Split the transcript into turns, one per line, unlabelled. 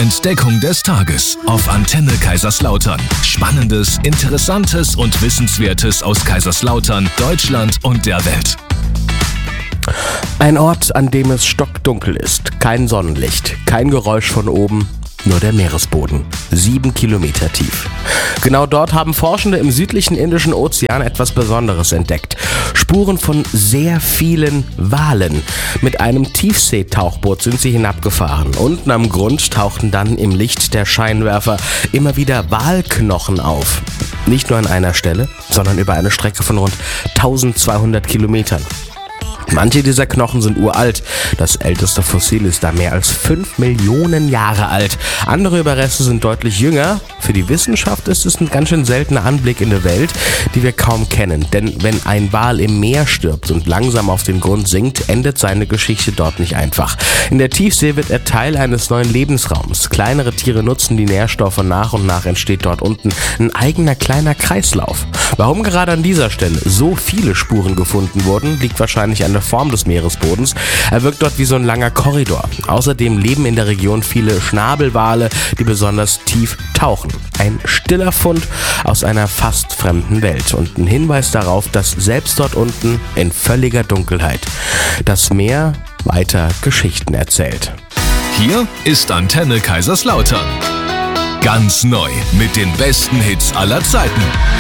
Entdeckung des Tages auf Antenne Kaiserslautern. Spannendes, Interessantes und Wissenswertes aus Kaiserslautern, Deutschland und der Welt.
Ein Ort, an dem es stockdunkel ist, kein Sonnenlicht, kein Geräusch von oben, nur der Meeresboden, 7 Kilometer tief. Genau dort haben Forschende im südlichen Indischen Ozean etwas Besonderes entdeckt. Spuren von sehr vielen Walen. Mit einem Tiefseetauchboot sind sie hinabgefahren. Unten am Grund tauchten dann im Licht der Scheinwerfer immer wieder Walknochen auf. Nicht nur an einer Stelle, sondern über eine Strecke von rund 1200 Kilometern. Manche dieser Knochen sind uralt. Das älteste Fossil ist da mehr als 5 Millionen Jahre alt. Andere Überreste sind deutlich jünger. Für die Wissenschaft ist es ein ganz schön seltener Anblick in der Welt, die wir kaum kennen. Denn wenn ein Wal im Meer stirbt und langsam auf den Grund sinkt, endet seine Geschichte dort nicht einfach. In der Tiefsee wird er Teil eines neuen Lebensraums. Kleinere Tiere nutzen die Nährstoffe. Nach und nach entsteht dort unten ein eigener kleiner Kreislauf. Warum gerade an dieser Stelle so viele Spuren gefunden wurden, liegt wahrscheinlich an der Form des Meeresbodens. Er wirkt dort wie so ein langer Korridor. Außerdem leben in der Region viele Schnabelwale, die besonders tief tauchen. Ein stiller Fund aus einer fast fremden Welt und ein Hinweis darauf, dass selbst dort unten in völliger Dunkelheit das Meer weiter Geschichten erzählt.
Hier ist Antenne Kaiserslautern. Ganz neu mit den besten Hits aller Zeiten.